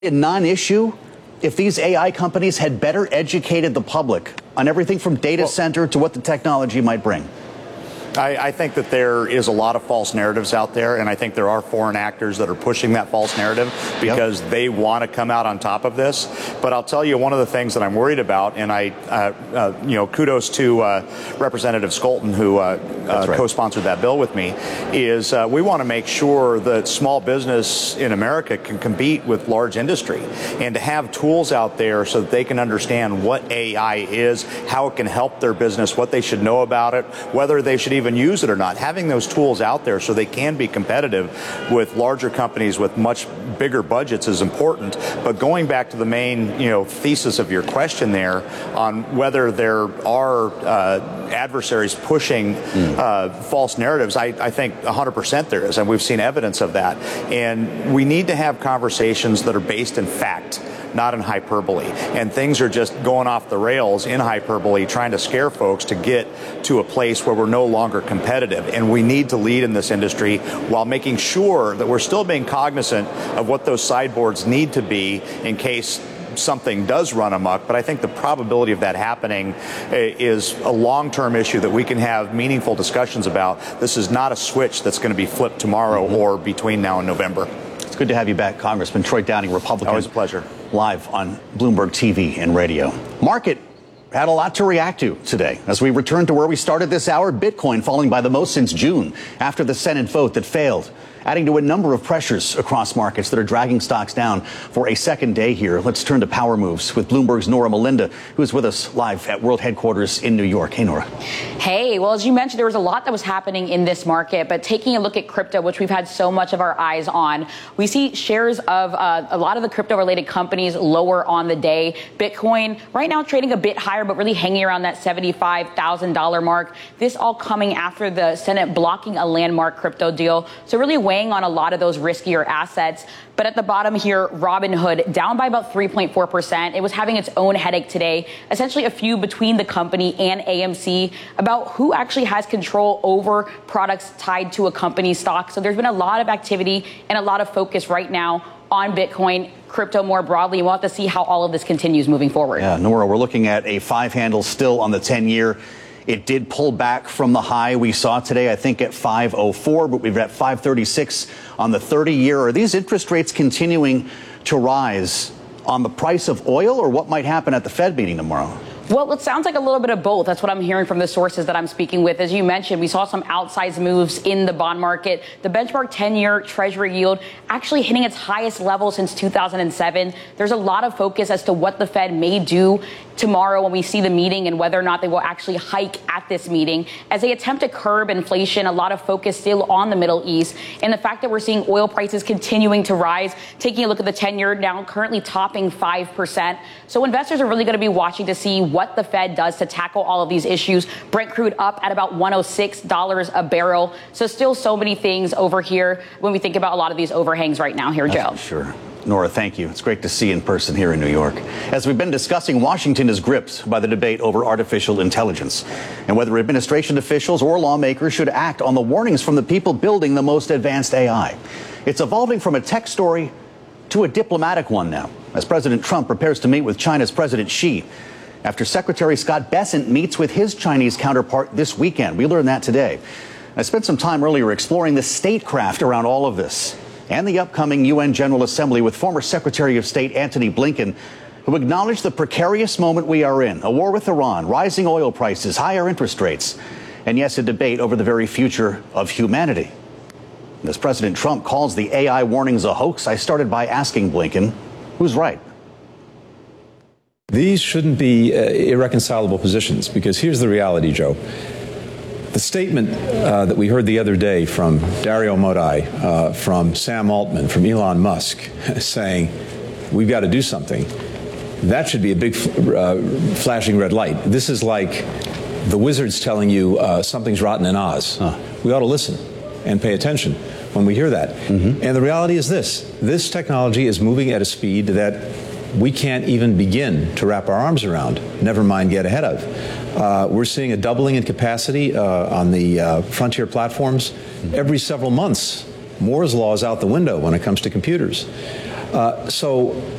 a non-issue if these AI companies had better educated the public on everything from data center to what the technology might bring? I think that there is a lot of false narratives out there, and I think there are foreign actors that are pushing that false narrative because they want to come out on top of this. But I'll tell you, one of the things that I'm worried about, and kudos to Representative Skolton, who co-sponsored that bill with me, is we want to make sure that small business in America can compete with large industry, and to have tools out there so that they can understand what AI is, how it can help their business, what they should know about it, whether they should even use it or not. Having those tools out there so they can be competitive with larger companies with much bigger budgets is important. But going back to the main, thesis of your question there on whether there are adversaries pushing false narratives, I think 100% there is, and we've seen evidence of that. And we need to have conversations that are based in fact, not in hyperbole. And things are just going off the rails in hyperbole, trying to scare folks to get to a place where we're no longer competitive. And we need to lead in this industry while making sure that we're still being cognizant of what those sideboards need to be in case something does run amok. But I think the probability of that happening is a long-term issue that we can have meaningful discussions about. This is not a switch that's going to be flipped tomorrow or between now and November. It's good to have you back, Congressman Troy Downing, Republican. Always a pleasure. Live on Bloomberg TV and radio. Market had a lot to react to today as we return to where we started this hour. Bitcoin falling by the most since June after the Senate vote that failed, adding to a number of pressures across markets that are dragging stocks down for a second day here. Let's turn to power moves with Bloomberg's Nora Melinda, who is with us live at World Headquarters in New York. Hey, Nora. Hey, well, as you mentioned, there was a lot that was happening in this market, but taking a look at crypto, which we've had so much of our eyes on, we see shares of a lot of the crypto-related companies lower on the day. Bitcoin right now trading a bit higher, but really hanging around that $75,000 mark. This all coming after the Senate blocking a landmark crypto deal. So really weighing on a lot of those riskier assets. But at the bottom here, Robinhood down by about 3.4%. It was having its own headache today, essentially a feud between the company and AMC about who actually has control over products tied to a company's stock. So there's been a lot of activity and a lot of focus right now on Bitcoin, crypto more broadly. We'll have to see how all of this continues moving forward. Yeah, Nora, we're looking at a 5 handle still on the 10-year. It did pull back from the high we saw today, I think at 504, but we've got 536 on the 30-year. Are these interest rates continuing to rise on the price of oil, or what might happen at the Fed meeting tomorrow? Well, it sounds like a little bit of both. That's what I'm hearing from the sources that I'm speaking with. As you mentioned, we saw some outsized moves in the bond market. The benchmark 10-year Treasury yield actually hitting its highest level since 2007. There's a lot of focus as to what the Fed may do tomorrow when we see the meeting and whether or not they will actually hike at this meeting. As they attempt to curb inflation, a lot of focus still on the Middle East and the fact that we're seeing oil prices continuing to rise. Taking a look at the 10-year now currently topping 5%. So investors are really going to be watching to see what the Fed does to tackle all of these issues. Brent crude up at about $106 a barrel. So still so many things over here when we think about a lot of these overhangs right now here, Joe. Sure. Nora, thank you. It's great to see you in person here in New York. As we've been discussing, Washington is gripped by the debate over artificial intelligence and whether administration officials or lawmakers should act on the warnings from the people building the most advanced AI. It's evolving from a tech story to a diplomatic one now, as President Trump prepares to meet with China's President Xi after Secretary Scott Bessent meets with his Chinese counterpart this weekend. We learned that today. I spent some time earlier exploring the statecraft around all of this and the upcoming UN General Assembly with former Secretary of State Antony Blinken, who acknowledged the precarious moment we are in, a war with Iran, rising oil prices, higher interest rates, and yes, a debate over the very future of humanity. As President Trump calls the AI warnings a hoax, I started by asking Blinken, who's right? These shouldn't be irreconcilable positions, because here's the reality, Joe. The statement that we heard the other day from Dario Modi, from Sam Altman, from Elon Musk, saying we've got to do something, that should be a big flashing red light. This is like the wizards telling you something's rotten in Oz. We ought to listen and pay attention when we hear that. And the reality is this technology is moving at a speed that we can't even begin to wrap our arms around, never mind get ahead of. We're seeing a doubling in capacity on the frontier platforms every several months. Moore's law is out the window when it comes to computers. So